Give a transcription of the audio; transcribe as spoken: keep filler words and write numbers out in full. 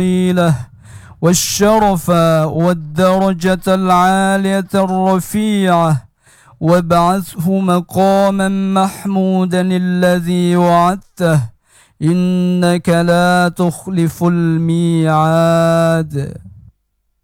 والشرف والدرجة العالية الرفيعة، وابعثه مقاما محمودا الذي وعدته إنك لا تخلف الميعاد.